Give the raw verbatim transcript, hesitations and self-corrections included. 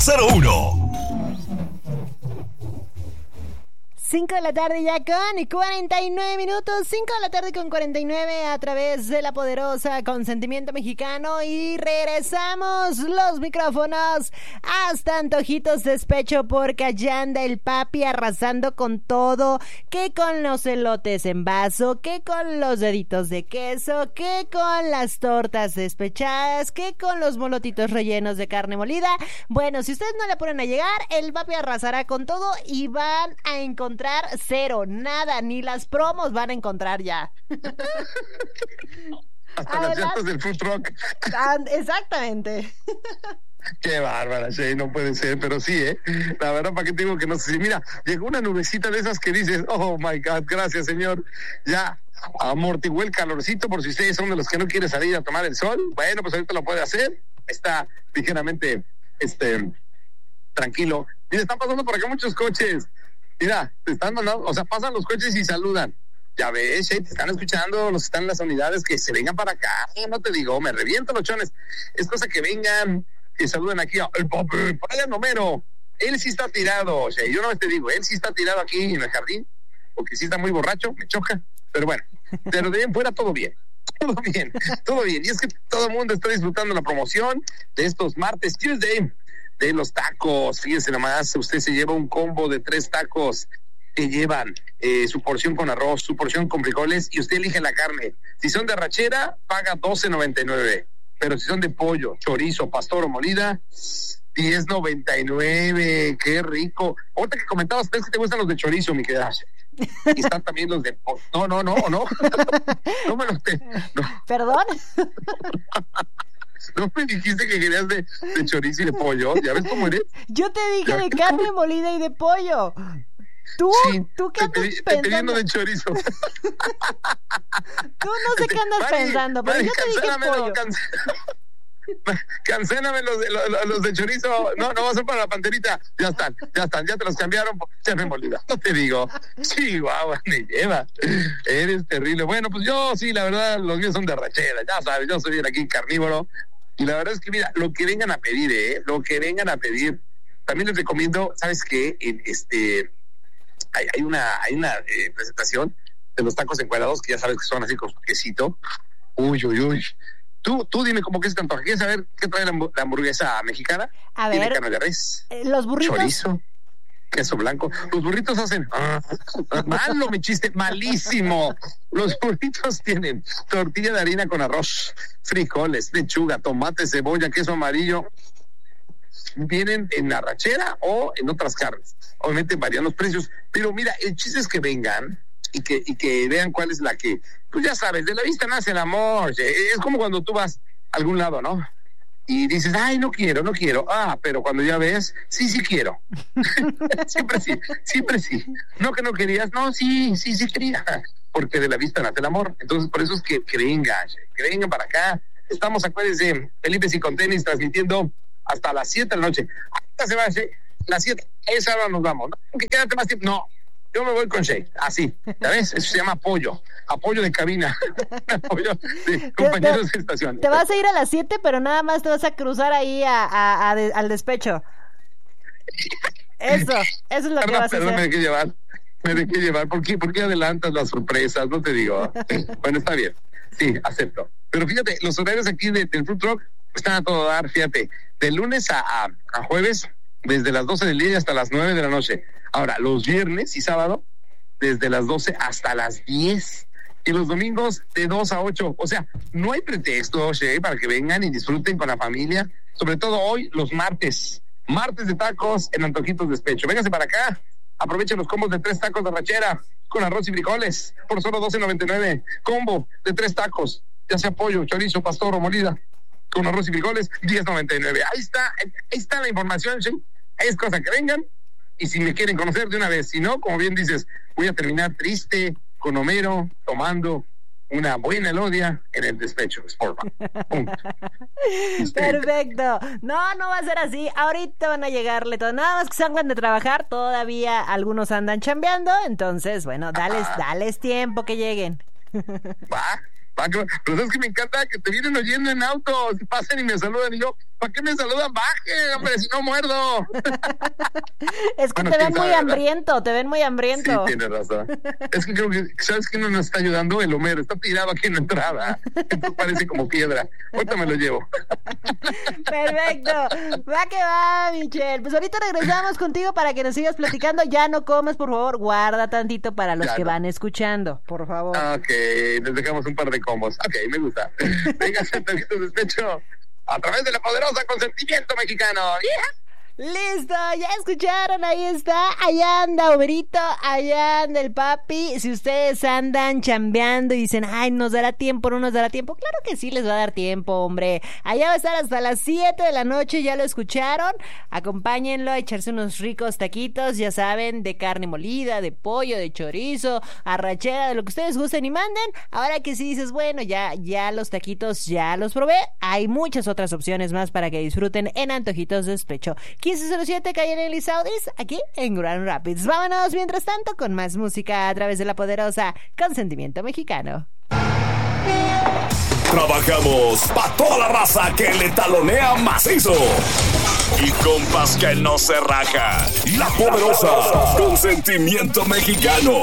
cero uno. cinco de la tarde ya con cuarenta y nueve minutos, cinco de la tarde con cuarenta y nueve a través de la poderosa Consentimiento Mexicano y regresamos los micrófonos hasta Antojitos Despecho porque allá anda el papi arrasando con todo, que con los elotes en vaso, que con los deditos de queso, que con las tortas despechadas, que con los molotitos rellenos de carne molida. Bueno, si ustedes no le ponen a llegar, el papi arrasará con todo y van a encontrar cero, nada, ni las promos van a encontrar ya. Hasta las llantas del food truck. Ah, exactamente. Qué bárbara, Shay, no puede ser, pero sí, ¿eh? La verdad, ¿para qué te digo que no sé si? Mira, llegó una nubecita de esas que dices, oh my God, gracias, señor. Ya amortiguó el calorcito, por si ustedes son de los que no quieren salir a tomar el sol. Bueno, pues ahorita lo puede hacer. Está ligeramente, este, tranquilo. Mira, están pasando por acá muchos coches. Mira, te están mandando, o sea, pasan los coches y saludan. Ya ves, Shay, te están escuchando, los están en las unidades, que se vengan para acá. No te digo, me reviento los chones. Es cosa que vengan, que saluden aquí a el papi, Brian Homero. Él sí está tirado, Shay. Yo no te digo, él sí está tirado aquí en el jardín, porque sí está muy borracho, me choca. Pero bueno, pero de bien fuera todo bien. Todo bien, todo bien. Y es que todo el mundo está disfrutando la promoción de estos martes Tuesday de los tacos. Fíjese nomás, usted se lleva un combo de tres tacos que llevan eh, su porción con arroz, su porción con frijoles y usted elige la carne. Si son de arrachera, paga doce noventa y nueve, pero si son de pollo, chorizo, pastor o molida, diez noventa y nueve. Qué rico. Ahorita que comentabas, ¿ves que te gustan los de chorizo, mi querida? Y están también los de pollo. No, no, no, no. No me los te... no. ¿Perdón? ¿No me dijiste que querías de, de chorizo y de pollo? ¿Ya ves cómo eres? Yo te dije de carne molida y de pollo. ¿Tú? Sí, ¿Tú qué te, andas te, pensando? Te de chorizo. Tú no sé qué andas Mari, pensando, pero Mari, yo te dije pollo. Canc... Cancéname los de, los, los de chorizo. No, no va a ser para la panterita. Ya están, ya están, ya te los cambiaron por carne molida. No te digo. Sí, guau, me lleva. Eres terrible. Bueno, pues yo sí, la verdad, los míos son de arrachera. Ya sabes, yo soy bien aquí carnívoro. Y la verdad es que, mira, lo que vengan a pedir, ¿eh? Lo que vengan a pedir. También les recomiendo, ¿sabes qué? En este, hay, hay una, hay una eh, presentación de los tacos encuadrados, que ya sabes que son así con su quesito. Uy, uy, uy. Tú, tú dime cómo que es tanto. ¿Quieres saber qué trae la, la hamburguesa mexicana? A Tiene ver. carne de res. Eh, los burritos. Chorizo. Queso blanco. Los burritos hacen... Ah, malo, mi chiste. Malísimo. Los burritos tienen tortilla de harina con arroz, frijoles, lechuga, tomate, cebolla, queso amarillo. Vienen en arrachera o en otras carnes. Obviamente varían los precios. Pero mira, el chiste es que vengan y que, y que vean cuál es la que... Pues ya sabes, de la vista nace el amor. Es como cuando tú vas a algún lado, ¿no? Y dices, ay, no quiero, no quiero. Ah, pero cuando ya ves, sí, sí quiero. Siempre sí, siempre sí. No que no querías, no, sí, sí, sí quería. Porque de la vista nace el amor. Entonces, por eso es que, que vengan, que vengan para acá. Estamos, acuérdense, Felipe y con tenis, transmitiendo hasta las siete de la noche. Hasta se va, las siete, esa hora nos vamos. ¿No? Aunque quédate más tiempo, no. Yo me voy con Shay, así, ¿sabes? Eso se llama apoyo, apoyo de cabina, apoyo de compañeros de estación. Te vas a ir a las siete, pero nada más te vas a cruzar ahí a, a, a de, al despecho. Eso, eso es lo que Perdón, vas a perdón, hacer. me dejé llevar, me dejé llevar. ¿Por qué, ¿Por qué adelantas las sorpresas? No te digo. Bueno, está bien, sí, acepto. Pero fíjate, los horarios aquí de, del food truck están a todo dar, fíjate, de lunes a, a, a jueves, desde las doce del día hasta las nueve de la noche. Ahora, los viernes y sábado, desde las doce hasta las diez. Y los domingos, de dos a ocho. O sea, no hay pretexto, Shay, para que vengan y disfruten con la familia. Sobre todo hoy, los martes. Martes de tacos en Antojitos Despecho. Vénganse para acá. Aprovechen los combos de tres tacos de arrachera con arroz y frijoles por solo doce noventa y nueve. Combo de tres tacos, ya sea pollo, chorizo, pastor o molida, con arroz y frijoles, diez noventa y nueve. Ahí está, ahí está la información, Shay. Es cosa que vengan. Y si me quieren conocer de una vez, si no, como bien dices, voy a terminar triste con Homero tomando una buena elodia en el despecho. Perfecto. No, no va a ser así. Ahorita van a llegarle todo. Nada más que salgan de trabajar. Todavía algunos andan chambeando. Entonces, bueno, dales, ah. dales tiempo que lleguen. Va, va, pero es que me encanta que te vienen oyendo en auto. Si pasan y me saludan y yo, ¿Para qué me saludan? Baje, hombre, si no muerdo. Es que bueno, te ven muy sabe, hambriento, ¿verdad? Te ven muy hambriento. Sí, tienes razón. Es que creo que, ¿sabes quién nos está ayudando? El Homero, está tirado aquí en la entrada. Entonces parece como piedra. Ahorita me lo llevo. Perfecto. Va que va, Michelle. Pues ahorita regresamos contigo para que nos sigas platicando. Ya no comas, por favor. Guarda tantito para los ya que no. van escuchando, por favor. Ok, les dejamos un par de combos. Ok, me gusta. Venga, Antojitos de Despecho a través de la poderosa Consentimiento Mexicano. ¡Yeah! Listo, ya escucharon, ahí está, allá anda Oberito, allá anda el papi. Si ustedes andan chambeando y dicen, ay, nos dará tiempo, no nos dará tiempo, claro que sí les va a dar tiempo, hombre. Allá va a estar hasta las siete de la noche, ya lo escucharon. Acompáñenlo a echarse unos ricos taquitos, ya saben, de carne molida, de pollo, de chorizo, arrachera, de lo que ustedes gusten y manden. Ahora que sí dices, bueno, ya, ya los taquitos ya los probé, hay muchas otras opciones más para que disfruten en Antojitos de Despecho. quince cero siete, calle en Elizabeth, aquí en Grand Rapids. Vámonos, mientras tanto, con más música a través de la poderosa Consentimiento Mexicano. Trabajamos para toda la raza que le talonea macizo. Y compas que no se raja. La poderosa Consentimiento Mexicano.